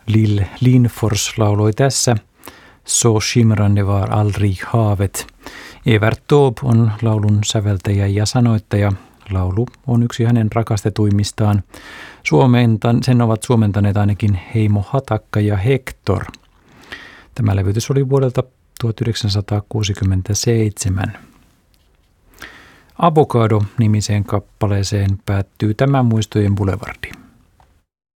Lill Lindfors lauloi tässä Så skimrande var aldrig havet. Evert Taube on laulun säveltäjä ja sanoittaja. Laulu on yksi hänen rakastetuimmistaan. Sen ovat suomentaneet ainakin Heimo Hatakka ja Hector. Tämä levytys oli vuodelta 1967. Avocado-nimiseen kappaleeseen päättyy tämä Muistojen Boulevardi.